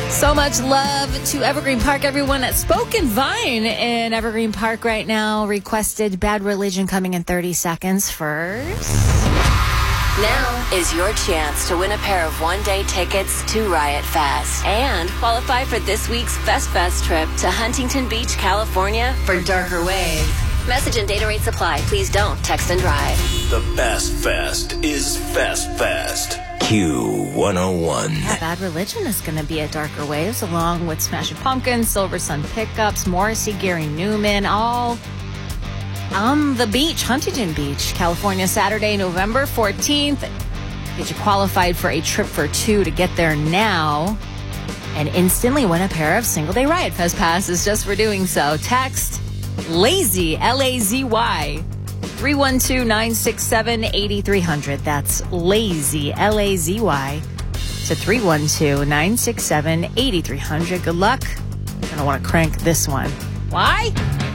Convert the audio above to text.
So much love to Evergreen Park. Everyone at Spoken Vine in Evergreen Park right now requested Bad Religion coming in 30 seconds first. Now is your chance to win a pair of one-day tickets to Riot Fest and qualify for this week's Fest trip to Huntington Beach, California for Darker Wave. Message and data rates apply. Please don't text and drive. The best fest is Fest. Q101. Yeah, Bad Religion is going to be at Darker Waves along with Smashing Pumpkins, Silver Sun Pickups, Morrissey, Gary Newman, all on the beach, Huntington Beach, California, Saturday, November 14th. Get you qualified for a trip for two to get there now and instantly win a pair of single-day Riot Fest passes just for doing so. Text LAZY, L-A-Z-Y, 312-967-8300. That's LAZY, L-A-Z-Y, to 312-967-8300. Good luck. You're going to want to crank this one. Why?